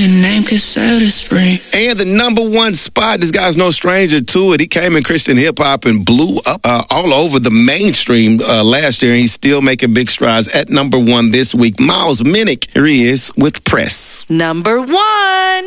your name could sell the spring. And the number one spot, this guy's no stranger to it. He came in Christian hip-hop and blew up all over the mainstream last year, and he's still making big strides at number one this week. Miles Minnick, here he is with Press. Number one.